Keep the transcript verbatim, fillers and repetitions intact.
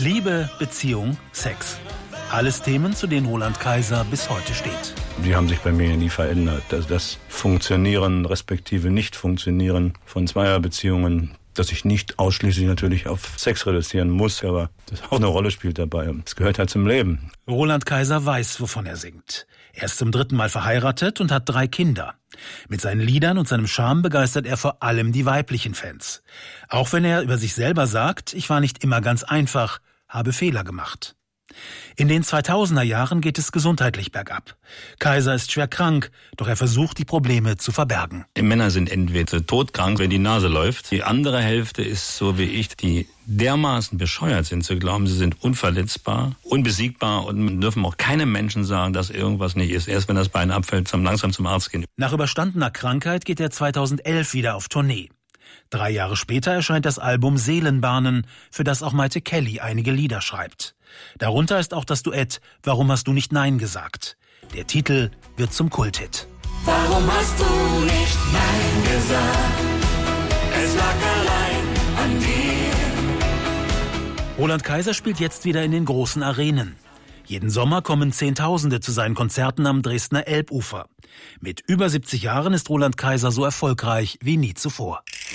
Liebe, Beziehung, Sex. Alles Themen, zu denen Roland Kaiser bis heute steht. Die haben sich bei mir nie verändert. Das, das Funktionieren respektive Nicht-Funktionieren von Zweierbeziehungen, dass ich nicht ausschließlich natürlich auf Sex reduzieren muss, aber das auch eine Rolle spielt dabei. Das gehört halt zum Leben. Roland Kaiser weiß, wovon er singt. Er ist zum dritten Mal verheiratet und hat drei Kinder. Mit seinen Liedern und seinem Charme begeistert er vor allem die weiblichen Fans. Auch wenn er über sich selber sagt, ich war nicht immer ganz einfach, habe Fehler gemacht. In den zweitausender Jahren geht es gesundheitlich bergab. Kaiser ist schwer krank, doch er versucht, die Probleme zu verbergen. Die Männer sind entweder todkrank, wenn die Nase läuft. Die andere Hälfte ist so wie ich, die dermaßen bescheuert sind zu glauben, sie sind unverletzbar, unbesiegbar und dürfen auch keinem Menschen sagen, dass irgendwas nicht ist. Erst wenn das Bein abfällt, zum langsam zum Arzt gehen. Nach überstandener Krankheit geht er zweitausendelf wieder auf Tournee. Drei Jahre später erscheint das Album Seelenbahnen, für das auch Maite Kelly einige Lieder schreibt. Darunter ist auch das Duett Warum hast du nicht Nein gesagt? Der Titel wird zum Kulthit. Warum hast du nicht Nein gesagt? Es lag allein an dir. Roland Kaiser spielt jetzt wieder in den großen Arenen. Jeden Sommer kommen Zehntausende zu seinen Konzerten am Dresdner Elbufer. Mit über siebzig Jahren ist Roland Kaiser so erfolgreich wie nie zuvor.